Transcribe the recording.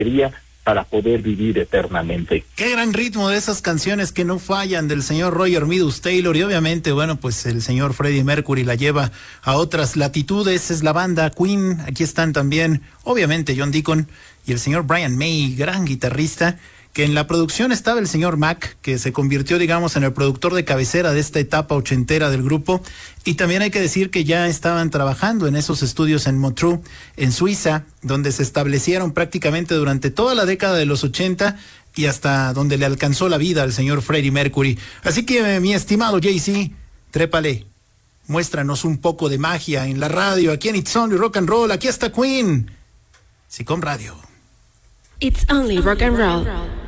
para poder vivir eternamente. Qué gran ritmo de esas canciones que no fallan del señor Roger Meadows Taylor, y obviamente, bueno, pues el señor Freddie Mercury la lleva a otras latitudes. Es la banda Queen, aquí están también, obviamente, John Deacon y el señor Brian May, gran guitarrista, que en la producción estaba el señor Mac, que se convirtió, digamos, en el productor de cabecera de esta etapa ochentera del grupo, y también hay que decir que ya estaban trabajando en esos estudios en Montreux, en Suiza, donde se establecieron prácticamente durante toda la década de los 80 y hasta donde le alcanzó la vida al señor Freddie Mercury. Así que, mi estimado Jay-Z, trépale, muéstranos un poco de magia en la radio, aquí en It's Only Rock and Roll. Aquí está Queen, Sicom Radio. It's Only Rock and Roll.